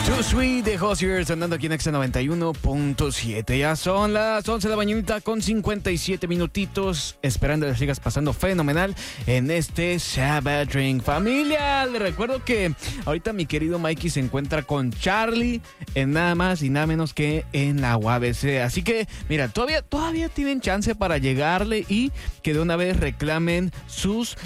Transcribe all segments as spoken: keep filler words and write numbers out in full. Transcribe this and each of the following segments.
Too Sweet de Hozier sonando aquí en Exa noventa y uno punto siete. Ya son las once de la mañanita con cincuenta y siete minutitos. Esperando que sigas pasando fenomenal en este Sabbath Drink. Familia, les recuerdo que ahorita mi querido Mikey se encuentra con Charlie en nada más y nada menos que en la U A B C. Así que, mira, todavía, todavía tienen chance para llegarle y que de una vez reclamen sus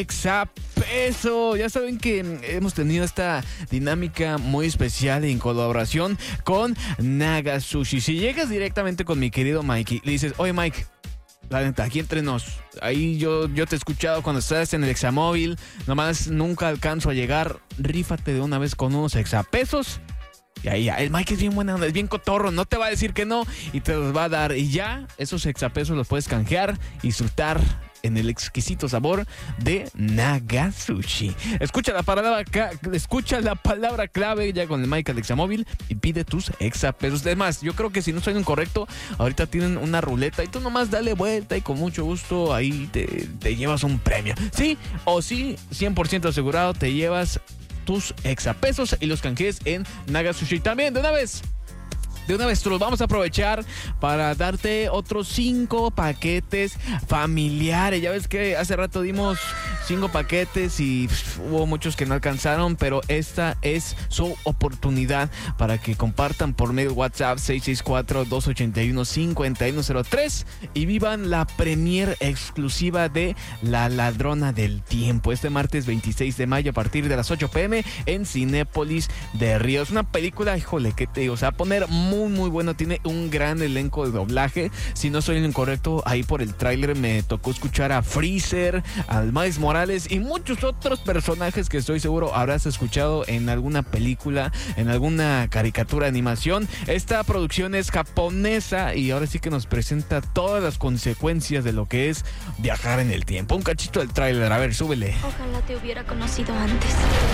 exapesos. Ya saben que hemos tenido esta dinámica muy especial en colaboración con Naga Sushi. Si llegas directamente con mi querido Mikey, le dices, oye Mike, la neta, aquí entre nos, ahí yo, yo te he escuchado cuando estás en el Examóvil, nomás nunca alcanzo a llegar, rífate de una vez con unos exapesos. Y ahí ya, el Mike es bien buena onda, es bien cotorro, no te va a decir que no y te los va a dar. Y ya, esos exapesos los puedes canjear y disfrutar en el exquisito sabor de Naga Sushi. Escucha la palabra, escucha la palabra clave ya con el Mike al Examóvil y pide tus exapesos. Además, yo creo que si no estoy incorrecto, ahorita tienen una ruleta y tú nomás dale vuelta y con mucho gusto ahí te, te llevas un premio. Sí o sí, cien por ciento asegurado, te llevas tus exapesos y los canjees en Naga Sushi. También, de una vez, de una vez te los vamos a aprovechar para darte otros cinco paquetes familiares. Ya ves que hace rato dimos cinco paquetes y pff, hubo muchos que no alcanzaron, pero esta es su oportunidad para que compartan por medio de WhatsApp seis seis cuatro, dos ocho uno, cinco uno cero tres y vivan la premier exclusiva de La Ladrona del Tiempo este martes veintiséis de mayo a partir de las ocho pm en Cinépolis de Río. Es una película, híjole, que te digo, se va a poner muy muy muy bueno, tiene un gran elenco de doblaje. Si no soy incorrecto, ahí por el tráiler me tocó escuchar a Freezer, al Miles Morales y muchos otros personajes que estoy seguro habrás escuchado en alguna película, en alguna caricatura, animación. Esta producción es japonesa y ahora sí que nos presenta todas las consecuencias de lo que es viajar en el tiempo. Un cachito del tráiler, a ver, súbele. Ojalá te hubiera conocido antes.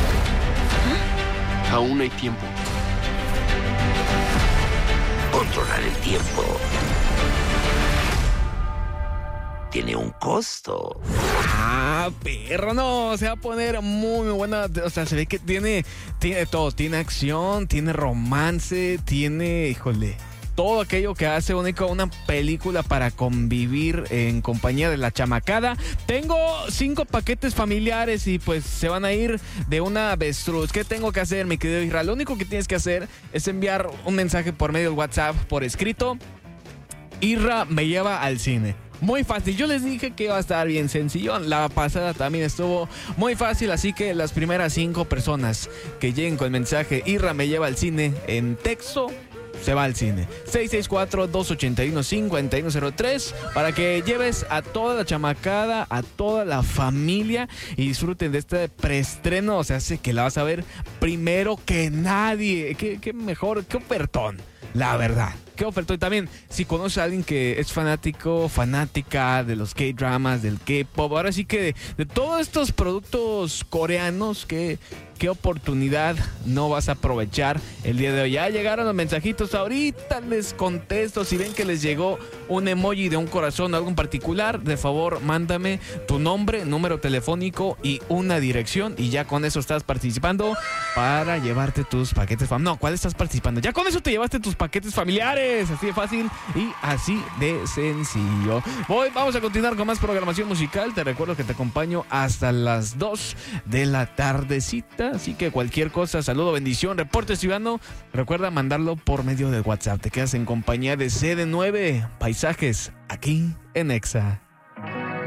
¿Ah? Aún hay tiempo. Controlar el tiempo tiene un costo. Ah, perro, no, se va a poner muy, muy buena. O sea, se ve que tiene, tiene todo. Tiene acción, tiene romance, tiene, híjole, todo aquello que hace único una película para convivir en compañía de la chamacada. Tengo cinco paquetes familiares y pues se van a ir de una avestruz. ¿Qué tengo que hacer, mi querido Israel? Lo único que tienes que hacer es enviar un mensaje por medio de WhatsApp por escrito. Irra me lleva al cine. Muy fácil, yo les dije que iba a estar bien sencillo. La pasada también estuvo muy fácil, así que las primeras cinco personas que lleguen con el mensaje Irra me lleva al cine en texto se va al cine. seis seis cuatro, dos ocho uno, cinco uno cero tres para que lleves a toda la chamacada, a toda la familia y disfruten de este preestreno. O sea, sé que la vas a ver primero que nadie. Qué, qué mejor, qué ofertón, la verdad. Qué ofertón. Y también, si conoces a alguien que es fanático, fanática de los K-dramas, del K-pop, ahora sí que de, de todos estos productos coreanos, que qué oportunidad no vas a aprovechar el día de hoy. Ya llegaron los mensajitos, ahorita les contesto. Si ven que les llegó un emoji de un corazón o algo en particular, de favor mándame tu nombre, número telefónico y una dirección y ya con eso estás participando para llevarte tus paquetes familiares. No, ¿cuál estás participando? Ya con eso te llevaste tus paquetes familiares. Así de fácil y así de sencillo. Hoy vamos a continuar con más programación musical. Te recuerdo que te acompaño hasta las dos de la tardecita. Así que cualquier cosa, saludo, bendición, reporte ciudadano, recuerda mandarlo por medio de WhatsApp. Te quedas en compañía de C D nueve Paisajes aquí en Exa.